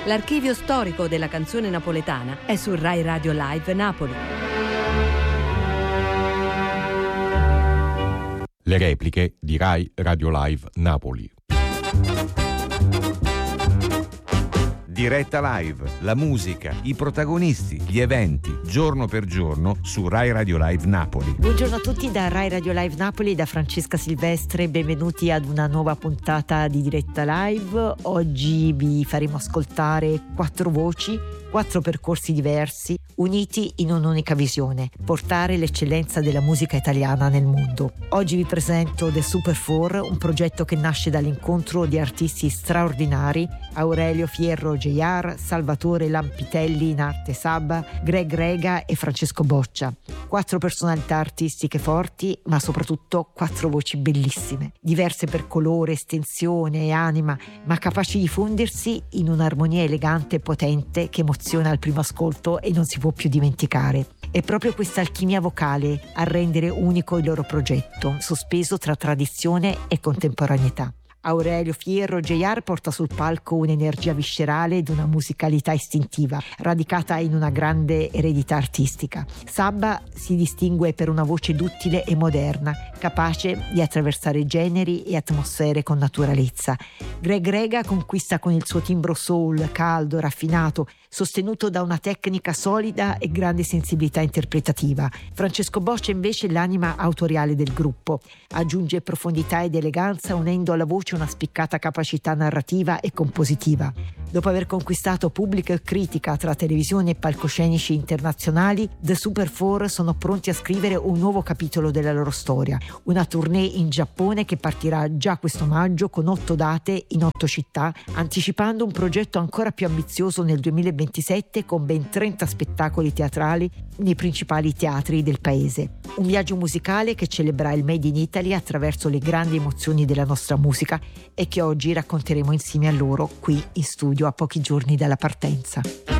L'archivio storico della canzone napoletana è su Rai Radio Live Napoli. Le repliche di Rai Radio Live Napoli. Diretta live, la musica, i protagonisti, gli eventi, giorno per giorno su Rai Radio Live Napoli. Buongiorno a tutti da Rai Radio Live Napoli, da Francesca Silvestre, benvenuti ad una nuova puntata di Diretta Live. Oggi vi faremo ascoltare 4 voci, 4 percorsi diversi, uniti in un'unica visione: portare l'eccellenza della musica italiana nel mondo. Oggi vi presento The Super 4, un progetto che nasce dall'incontro di artisti straordinari: Aurelio Fierro J.R., Salvatore Lampitelli in arte Sabba, Greg Rega e Francesco Boccia. 4 personalità artistiche forti, ma soprattutto 4 voci bellissime, diverse per colore, estensione e anima, ma capaci di fondersi in un'armonia elegante e potente che emoziona al primo ascolto e non si può più dimenticare. È proprio questa alchimia vocale a rendere unico il loro progetto, sospeso tra tradizione e contemporaneità. Aurelio Fierro J.R. porta sul palco un'energia viscerale ed una musicalità istintiva, radicata in una grande eredità artistica. Sabba si distingue per una voce duttile e moderna, capace di attraversare generi e atmosfere con naturalezza. Greg Rega conquista con il suo timbro soul, caldo, raffinato, sostenuto da una tecnica solida e grande sensibilità interpretativa. Francesco Boccia invece è l'anima autoriale del gruppo. Aggiunge profondità ed eleganza, unendo alla voce una spiccata capacità narrativa e compositiva. Dopo aver conquistato pubblico e critica tra televisioni e palcoscenici internazionali, The Super 4 sono pronti a scrivere un nuovo capitolo della loro storia. Una tournée in Giappone che partirà già questo maggio con 8 date in 8 città, anticipando un progetto ancora più ambizioso nel 2027 con ben 30 spettacoli teatrali nei principali teatri del paese. Un viaggio musicale che celebra il Made in Italy attraverso le grandi emozioni della nostra musica e che oggi racconteremo insieme a loro qui in studio a pochi giorni dalla partenza.